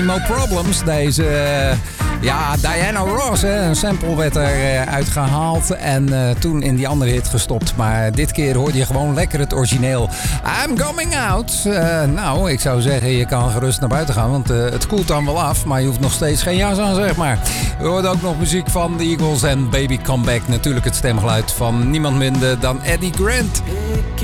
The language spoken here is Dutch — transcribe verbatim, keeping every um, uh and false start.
No Problems. Deze, uh, ja, Diana Ross, hè. Een sample werd er uh, uitgehaald en uh, toen in die andere hit gestopt. Maar dit keer hoorde je gewoon lekker het origineel. I'm coming out. Uh, nou, ik zou zeggen, je kan gerust naar buiten gaan, want uh, het koelt dan wel af. Maar je hoeft nog steeds geen jas aan, zeg maar. We hoorden ook nog muziek van The Eagles en Baby Come Back. Natuurlijk het stemgeluid van niemand minder dan Eddie Grant.